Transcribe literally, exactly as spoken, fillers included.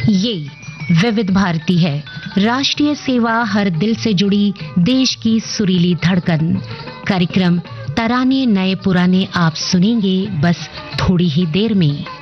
ये विविध भारती है, राष्ट्रीय सेवा हर दिल से जुड़ी देश की सुरीली धड़कन। कार्यक्रम तराने नए पुराने आप सुनेंगे बस थोड़ी ही देर में।